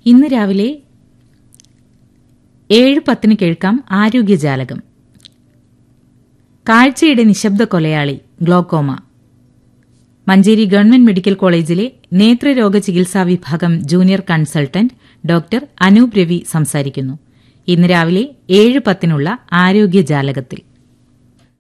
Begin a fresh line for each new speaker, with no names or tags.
ഇന്ന് രാവിലെ 7:10 കേൾക്കാം ആരോഗ്യജാലകം. കാഴ്ചയുടെ നിശബ്ദ കൊലയാളി ഗ്ലോക്കോമ. മഞ്ചേരി ഗവൺമെന്റ് മെഡിക്കൽ കോളേജിലെ നേത്രരോഗ ചികിത്സാ വിഭാഗം junior consultant doctor Anoop Ravi സംസാരിക്കുന്നു. ഇന്ന് രാവിലെ 7:10 ആരോഗ്യജാലകത്തിൽ.